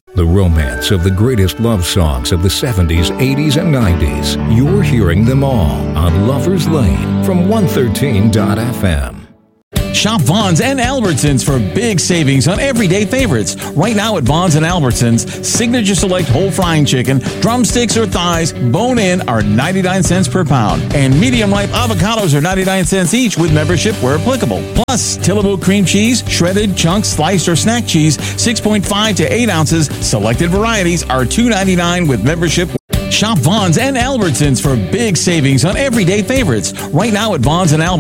The romance of the greatest love songs of the 70s, 80s, and 90s. You're hearing them all on Lover's Lane from 113.fm. Shop Vons and Albertsons for big savings on everyday favorites. Right now at Vons and Albertsons, Signature Select whole frying chicken, drumsticks or thighs, bone-in are 99 cents per pound. And medium-ripe avocados are 99 cents each with membership where applicable. Plus, Tillamook cream cheese, shredded, chunks, sliced, or snack cheese, 6.5 to 8 ounces. Selected varieties are $2.99 with membership. Shop Vons and Albertsons for big savings on everyday favorites. Right now at Vons and Albertsons.